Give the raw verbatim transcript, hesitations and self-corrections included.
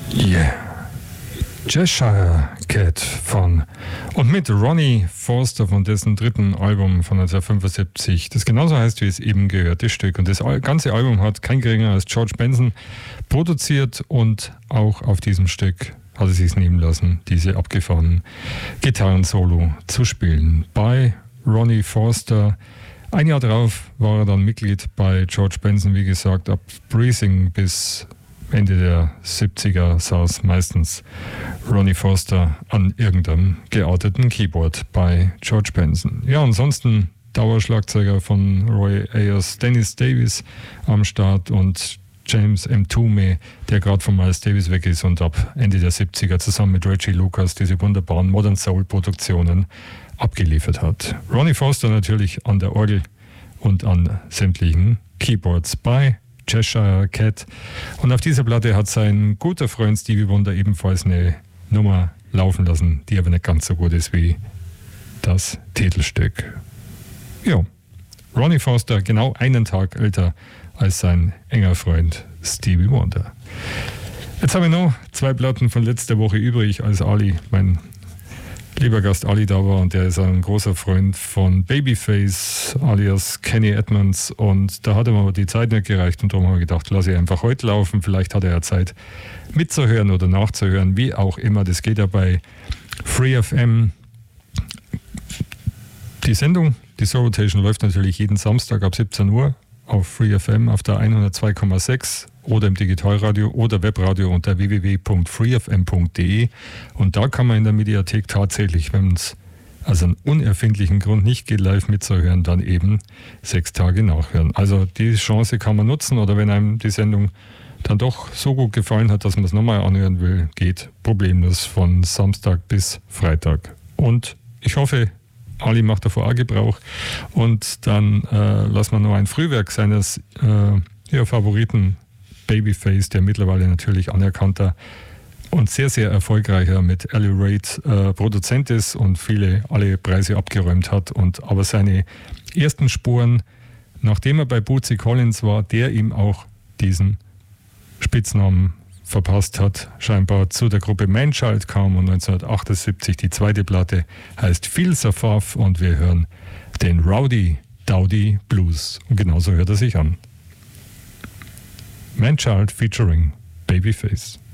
Yeah. Cheshire Cat von und mit Ronnie Forster von dessen dritten Album von neunzehnhundertfünfundsiebzig, das genauso heißt, wie es eben gehört, das Stück. Und das ganze Album hat kein geringer als George Benson produziert und auch auf diesem Stück hat er sich nehmen lassen, diese abgefahrenen Gitarren-Solo zu spielen. Bei Ronnie Forster. Ein Jahr darauf war er dann Mitglied bei George Benson, wie gesagt, ab Breathing bis Ende der siebziger saß meistens Ronnie Forster an irgendeinem gearteten Keyboard bei George Benson. Ja, ansonsten Dauerschlagzeuger von Roy Ayers, Dennis Davis am Start und James M. Toomey, der gerade von Miles Davis weg ist und ab Ende der siebziger zusammen mit Reggie Lucas diese wunderbaren Modern Soul Produktionen abgeliefert hat. Ronnie Forster natürlich an der Orgel und an sämtlichen Keyboards bei Cheshire Cat. Und auf dieser Platte hat sein guter Freund Stevie Wonder ebenfalls eine Nummer laufen lassen, die aber nicht ganz so gut ist wie das Titelstück. Ja, Ronnie Forster, genau einen Tag älter als sein enger Freund Stevie Wonder. Jetzt habe ich noch zwei Platten von letzter Woche übrig, als Ali, mein lieber Gast Ali da war, und der ist ein großer Freund von Babyface alias Kenny Edmonds, und da hat ihm aber die Zeit nicht gereicht und darum habe ich gedacht, lass ich einfach heute laufen, vielleicht hat er ja Zeit mitzuhören oder nachzuhören, wie auch immer, das geht ja bei Free F M. Die Sendung, die Soul Rotation läuft natürlich jeden Samstag ab siebzehn Uhr auf Free F M auf der hundertzwei Komma sechs oder im Digitalradio oder Webradio unter w w w punkt free f m punkt d e, und da kann man in der Mediathek tatsächlich, wenn es also einen unerfindlichen Grund nicht geht, live mitzuhören, dann eben sechs Tage nachhören. Also die Chance kann man nutzen, oder wenn einem die Sendung dann doch so gut gefallen hat, dass man es nochmal anhören will, geht problemlos von Samstag bis Freitag. Und ich hoffe, Ali macht davor auch Gebrauch, und dann äh, lassen wir noch ein Frühwerk seines äh, ja, Favoriten Babyface, der mittlerweile natürlich anerkannter und sehr, sehr erfolgreicher mit Ellie Reid äh, Produzent ist und viele, alle Preise abgeräumt hat, und aber seine ersten Spuren, nachdem er bei Bootsy Collins war, der ihm auch diesen Spitznamen verpasst hat, scheinbar zu der Gruppe Manchild kam, und neunzehnhundertachtundsiebzig die zweite Platte heißt Feel So Faf, und wir hören den Rowdy Dowdy Blues, und genauso hört er sich an. Manchild featuring Babyface.